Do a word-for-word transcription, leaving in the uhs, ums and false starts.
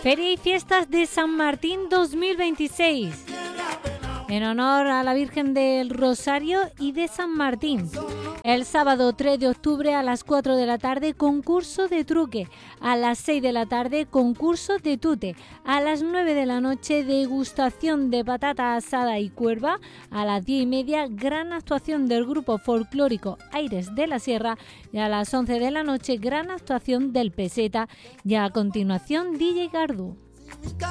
Feria y Fiestas de San Martín dos mil veintiséis, en honor a la Virgen del Rosario y de San Martín. El sábado tres de octubre a las cuatro de la tarde, concurso de truque. A las seis de la tarde, concurso de tute. A las nueve de la noche, degustación de patata asada y cuerva. A las diez y media, gran actuación del grupo folclórico Aires de la Sierra. Y a las once de la noche, gran actuación del Peseta. Y a continuación, D J Gardú.